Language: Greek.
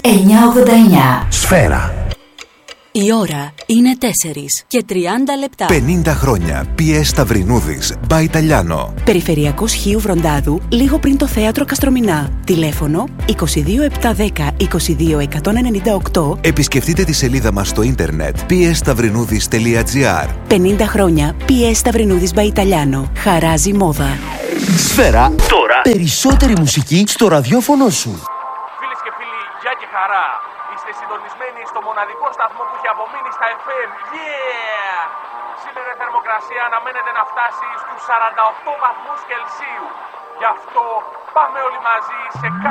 989. Σφαίρα. Η ώρα είναι 4 και 30 λεπτά. 50 χρόνια. PS Σταυρινούδης. By Italiano. Περιφερειακός Χίου Βροντάδου, λίγο πριν το θέατρο Καστρομηνά. Τηλέφωνο 22710 22198. Επισκεφτείτε τη σελίδα μας στο ίντερνετ psstαυρινούδης.gr. 50 χρόνια PS Σταυρινούδης by Italiano. Χαράζει μόδα. Σφαίρα. Τώρα περισσότερη μουσική στο ραδιόφωνο σου. Φίλες και φίλοι, γεια και χαρά. Είστε συντονισμένοι στο μοναδικό σταθμό που έχει απομείνει στα FM. Yeah! Σήμερα η θερμοκρασία αναμένεται να φτάσει στους 48 βαθμούς Κελσίου. Γι' αυτό πάμε όλοι μαζί σε